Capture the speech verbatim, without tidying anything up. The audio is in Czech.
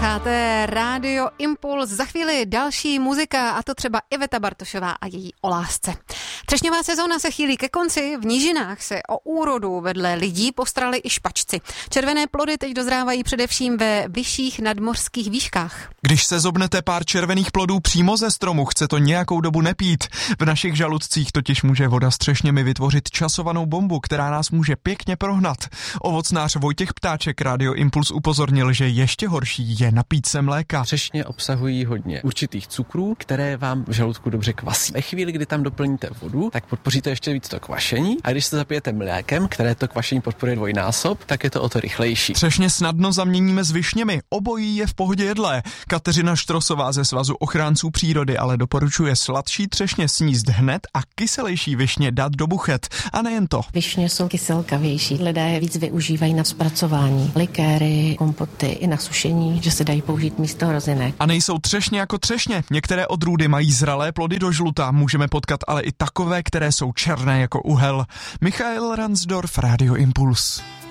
Posloucháte Rádio Impuls, za chvíli další muzika, a to třeba Iveta Bartošová a její O lásce. Třešňová sezóna se chýlí ke konci, v nížinách se o úrodu vedle lidí postarali i špačci. Červené plody teď dozrávají především ve vyšších nadmořských výškách. Když se zobnete pár červených plodů přímo ze stromu, chce to nějakou dobu nepít. V našich žaludcích totiž může voda s třešněmi vytvořit časovanou bombu, která nás může pěkně prohnat. Ovocnář Vojtěch Ptáček Rádio Impuls upozornil, že ještě horší je napít se mléka. Třešně obsahují hodně určitých cukrů, které vám v žaludku dobře kvasí. Ve chvíli, kdy tam doplníte vodu, tak podpoříte ještě víc to kvašení, a když se zapijete mlékem, které to kvašení podporuje dvojnásob, tak je to o to rychlejší. Třešně snadno zaměníme s višněmi, obojí je v pohodě jedlé. Kateřina Štrosová ze Svazu ochránců přírody ale doporučuje sladší třešně sníst hned a kyselejší višně dát do buchet. A nejen to. Višně jsou kyselkavější, lidé je víc využívají na zpracování, likéry, kompoty i na sušení, že se dají použít místo hrozinek. A nejsou třešně jako třešně. Některé odrůdy mají zralé plody do žluta, můžeme potkat ale i takové, které jsou černé jako uhel. Michael Ransdorf, Rádio Impuls.